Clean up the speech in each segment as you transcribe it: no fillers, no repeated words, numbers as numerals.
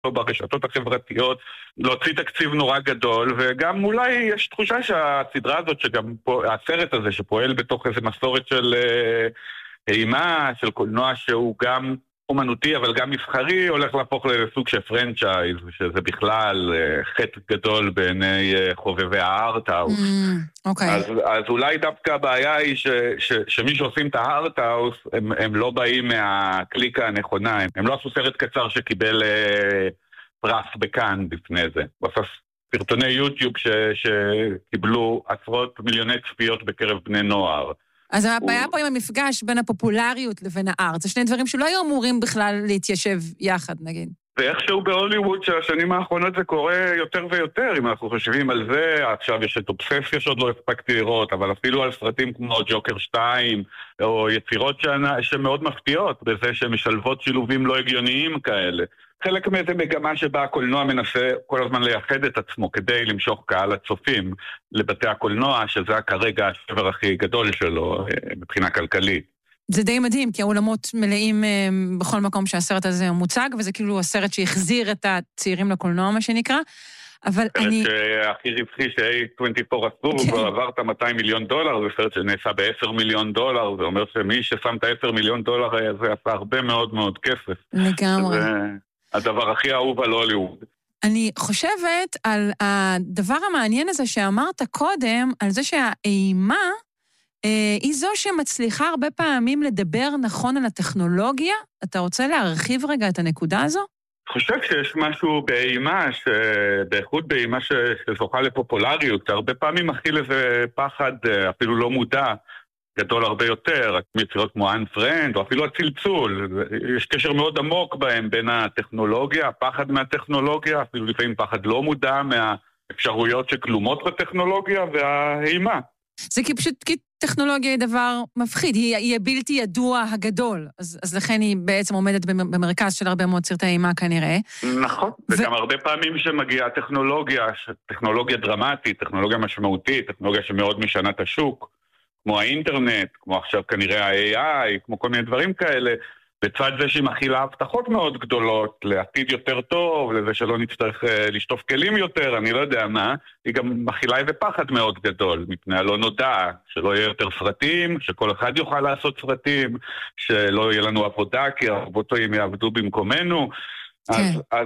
ברשתות החברתיות, להוציא תקציב נורא גדול, וגם אולי יש תחושה שהסדרה הזאת, שגם הסרט הזה שפועל בתוך איזו מסורת של אימה, של קולנוע שהוא גם אומנותי אבל גם מסחרי, הולך להפוך לסוג של פרנצ'ייז, שזה בכלל חטא גדול בעיני חובבי הארטהאוס. אז אולי דווקא הבעיה היא שמי שעושים את הארטהאוס, הם לא באים מהקליקה הנכונה, הם לא עשו סרט קצר שקיבל פרס בכאן בפני זה. בסוף סרטוני יוטיוב שקיבלו עשרות מיליוני צפיות בקרב בני נוער. אז הבעיה פה עם המפגש בין הפופולריות לבין הארץ, זה שני דברים שלא היו אמורים בכלל להתיישב יחד, נגיד. ואיכשהו בהוליווד של השנים האחרונות זה קורה יותר ויותר, אם אנחנו חושבים על זה, עכשיו יש את אובססיה שעוד לא הספקתי לראות, אבל אפילו על סרטים כמו ג'וקר 2, או יצירות שמאוד מפתיעות, בזה שמשלבות שילובים לא הגיוניים כאלה. חלק מאיזה מגמה שבה הקולנוע מנסה כל הזמן לייחד את עצמו כדי למשוך קהל הצופים לבתי הקולנוע, שזה כרגע השבר הכי גדול שלו מבחינה כלכלית. זה די מדהים, כי האולמות מלאים בכל מקום שהסרט הזה מוצג, וזה כאילו הסרט שהחזיר את הצעירים לקולנוע, מה שנקרא. אבל אני... הכי רווחי ש-A24 עשו, הוא כבר עבר את $200 מיליון, זה סרט שנעשה $10 מיליון, זה אומר שמי ששם את $10 מיליון הזה עשה הרבה מאוד מאוד כסף. לגמרי. הדבר הכי אהוב על הוליווד. אני חושבת על הדבר המעניין הזה שאמרת קודם, על זה שהאימה היא זו שמצליחה הרבה פעמים לדבר נכון על הטכנולוגיה. אתה רוצה להרחיב רגע את הנקודה הזו? אני חושב שיש משהו באימה, באיכות באימה שזוכה לפופולריות, הרבה פעמים מכיל איזה פחד, אפילו לא מודע, גדול הרבה יותר, יצירות כמו Unfriend, או אפילו הצלצול. יש קשר מאוד עמוק בהם, בין הטכנולוגיה, הפחד מהטכנולוגיה, אפילו לפעמים פחד לא מודע מהאפשרויות שכלומות בטכנולוגיה, והאימה. זה כי טכנולוגיה היא דבר מפחיד, היא הבלתי ידוע הגדול, אז לכן היא בעצם עומדת במרכז של הרבה מאוד סרטי אימה כנראה. נכון, וגם הרבה פעמים שמגיעה טכנולוגיה דרמטית, טכנולוגיה משמעותית, טכנולוגיה שמאוד משנה את השוק, כמו האינטרנט, כמו עכשיו כנראה ה-AI, כמו כל מיני דברים כאלה, בצד זה שהיא מכילה הבטחות מאוד גדולות, לעתיד יותר טוב, לזה שלא נצטרך לשטוף כלים יותר, אני לא יודע מה, היא גם מכילה איזה פחד מאוד גדול, מפני הלא נודע, שלא יהיה יותר סרטים, שכל אחד יוכל לעשות סרטים, שלא יהיה לנו עבודה, כי הרובוטים יעבדו במקומנו, אז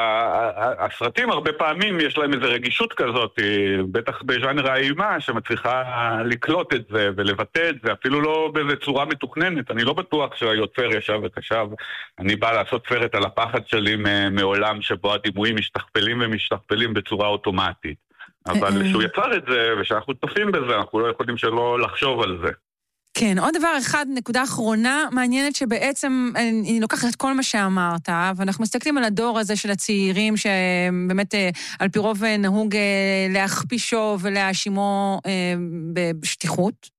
הסרטים הרבה פעמים יש להם איזו רגישות כזאת, בטח בז'אנר האימה, שמצליחה לקלוט את זה ולבטא את זה, אפילו לא באיזו צורה מתוכננת. אני לא בטוח שהיוצר ישב וחשב, אני בא לעשות סרט על הפחד שלי מעולם שבו הדימויים משתכפלים בצורה אוטומטית. אבל כשהוא יצר את זה ושאנחנו צופים בזה, אנחנו לא יכולים שלא לחשוב על זה. כן, עוד דבר אחד, נקודה אחרונה, מעניינת שבעצם אני לוקחת את כל מה שאמרת, ואנחנו מסתכלים על הדור הזה של הצעירים, שבאמת על פי רוב נהוג להכפישו ולהאשימו בשטיחות,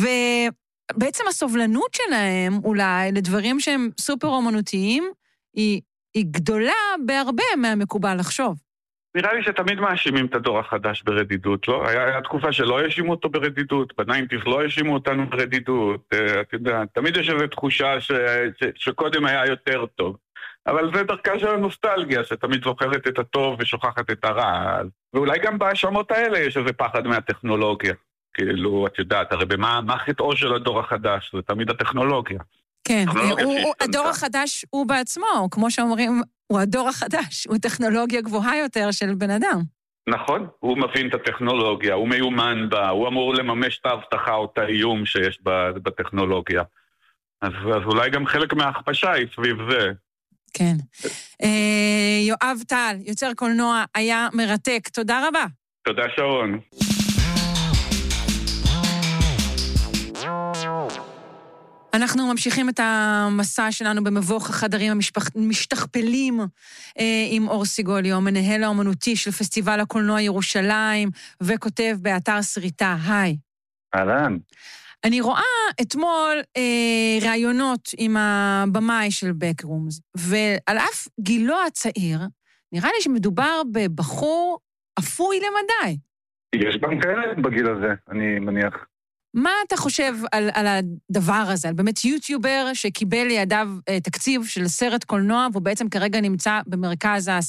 ובעצם הסובלנות שלהם אולי לדברים שהם סופר אומנותיים, היא גדולה בהרבה מהמקובל לחשוב. נראה לי שתמיד מאשימים את הדור החדש ברדידות, לא? היה תקופה שלא האשימו אותו ברדידות, בניינטיז לא האשימו אותנו ברדידות, אתה יודע, תמיד יש איזו תחושה שקודם היה יותר טוב. אבל זה דרכה של הנוסטלגיה, שתמיד זוכרת את הטוב ושוכחת את הרע. ואולי גם בהאשמות האלה יש איזה פחד מהטכנולוגיה. כאילו, את יודעת, הרי מה חטאו של הדור החדש? זה תמיד הטכנולוגיה. כן, הדור החדש הוא בעצמו, כמו שאומרים, הוא הדור החדש, הוא טכנולוגיה גבוהה יותר של בן אדם. נכון, הוא מבין את הטכנולוגיה, הוא מיומן בה, הוא אמור לממש את ההבטחה או את האיום שיש בטכנולוגיה. אז אולי גם חלק מההכפשה היא סביב זה. כן. יואב טל, יוצר קולנוע, היה מרתק. תודה רבה. תודה שרון. אנחנו ממשיכים את המסע שלנו במבוך החדרים המשתכפלים עם אור סיגוליו, מנהל האומנותי של פסטיבל הקולנוע ירושלים, וכותב באתר סריטה. היי. אהלן. אני רואה אתמול ראיונות עם הבמאי של בקרומס, ועל אף גילו הצעיר, נראה לי שמדובר בבחור אפוי למדי. יש גם כאלה בגיל הזה, אני מניח. מה אתה חושב על הדבר הזה, על באמת יוטיובר שקיבל לידיו תקציב של סרט קולנוע, והוא בעצם כרגע נמצא במרכז